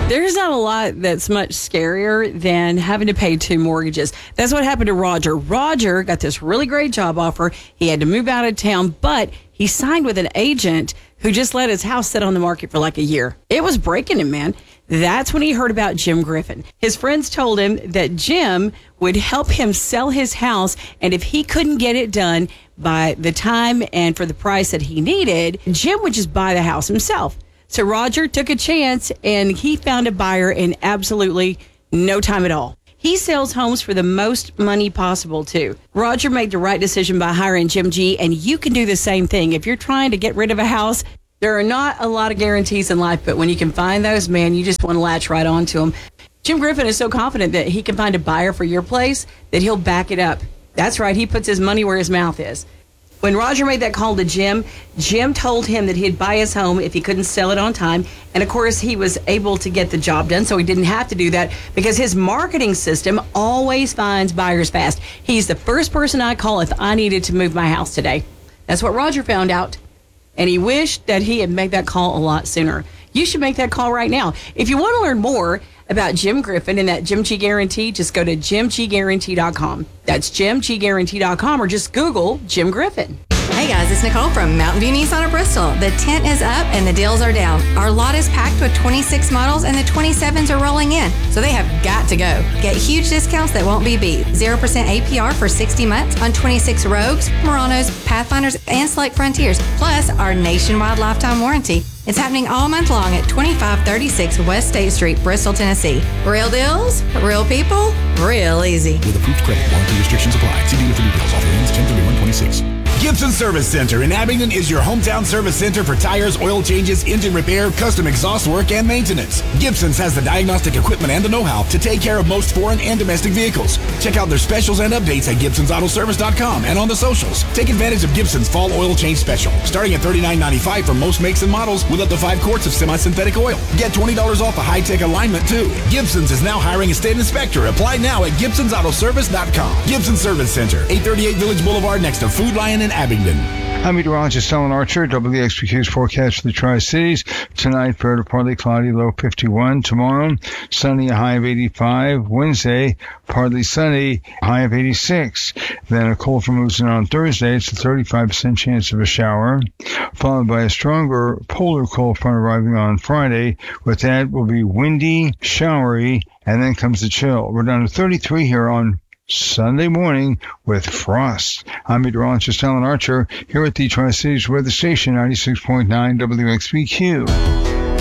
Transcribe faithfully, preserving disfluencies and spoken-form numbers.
There's not a lot that's much scarier than having to pay two mortgages. That's what happened to Roger. Roger got this really great job offer. He had to move out of town, but he signed with an agent who just let his house sit on the market for like a year. It was breaking him, man. That's when he heard about Jim Griffin. His friends told him that Jim would help him sell his house, and if he couldn't get it done by the time and for the price that he needed, Jim would just buy the house himself. So Roger took a chance, and he found a buyer in absolutely no time at all. He sells homes for the most money possible, too. Roger made the right decision by hiring Jim G, and you can do the same thing. If you're trying to get rid of a house, there are not a lot of guarantees in life, but when you can find those, man, you just want to latch right onto them. Jim Griffin is so confident that he can find a buyer for your place that he'll back it up. That's right. He puts his money where his mouth is. When Roger made that call to Jim, Jim told him that he'd buy his home if he couldn't sell it on time. And of course, he was able to get the job done, so he didn't have to do that because his marketing system always finds buyers fast. He's the first person I call if I needed to move my house today. That's what Roger found out. And he wished that he had made that call a lot sooner. You should make that call right now. If you want to learn more about Jim Griffin and that Jim G Guarantee, just go to jim g guarantee dot com. That's jim g guarantee dot com, or just Google Jim Griffin. Hey guys, it's Nicole from Mountain View Nissan of Bristol. The tent is up and the deals are down. Our lot is packed with twenty-six models and the twenty-sevens are rolling in, so they have got to go. Get huge discounts that won't be beat. zero percent A P R for sixty months on twenty-six Rogues, Muranos, Pathfinders, and Select Frontiers, plus our nationwide lifetime warranty. It's happening all month long at twenty-five thirty-six West State Street, Bristol, Tennessee. Real deals, real people, real easy. With approved credit, warranty restrictions apply. See dealer for details. Offer ends ten thirty-one twenty-six. Gibson Service Center in Abingdon is your hometown service center for tires, oil changes, engine repair, custom exhaust work, and maintenance. Gibson's has the diagnostic equipment and the know-how to take care of most foreign and domestic vehicles. Check out their specials and updates at gibsons auto service dot com and on the socials. Take advantage of Gibson's fall oil change special, starting at thirty-nine ninety-five for most makes and models with up to five quarts of semi-synthetic oil. Get twenty dollars off a high-tech alignment, too. Gibson's is now hiring a state inspector. Apply now at gibsons auto service dot com. Gibson Service Center, eight thirty-eight Village Boulevard next to Food Lion in Abingdon. I'm meteorologist Alan Archer. W X P Q's forecast for the Tri-Cities. Tonight, fair to partly cloudy, low fifty-one. Tomorrow, sunny, a high of eighty-five. Wednesday, partly sunny, high of eighty-six. Then a cold front moves in on Thursday. It's a thirty-five percent chance of a shower, followed by a stronger polar cold front arriving on Friday. With that, will be windy, showery, and then comes the chill. We're down to thirty-three here on Sunday morning with frost. I'm meteorologist Alan Archer here at the Tri-Cities Weather Station, ninety-six point nine W X B Q.